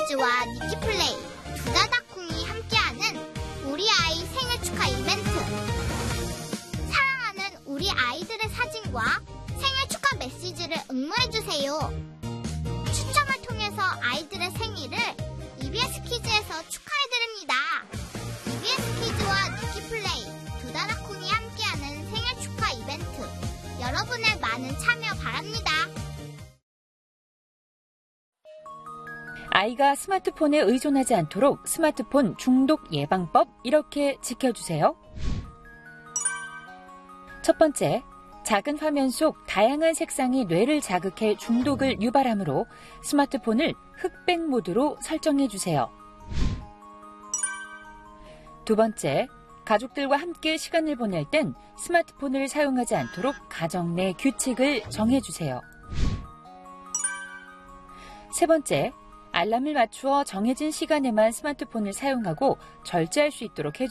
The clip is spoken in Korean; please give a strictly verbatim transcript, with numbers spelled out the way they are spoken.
미스키즈와 니키플레이, 두다다콩이 함께하는 우리 아이 생일 축하 이벤트. 사랑하는 우리 아이들의 사진과 생일 축하 메시지를 응모해주세요. 추첨을 통해서 아이들의 생일을 이비에스 키즈에서 축하해드립니다. 이비에스 키즈와 니키플레이, 두다다콩이 함께하는 생일 축하 이벤트. 여러분의 많은 참여 바랍니다. 아이가 스마트폰에 의존하지 않도록 스마트폰 중독 예방법 이렇게 지켜주세요. 첫 번째, 작은 화면 속 다양한 색상이 뇌를 자극해 중독을 유발하므로 스마트폰을 흑백 모드로 설정해주세요. 두 번째, 가족들과 함께 시간을 보낼 땐 스마트폰을 사용하지 않도록 가정 내 규칙을 정해주세요. 세 번째, 알람을 맞추어 정해진 시간에만 스마트폰을 사용하고 절제할 수 있도록 해주세요.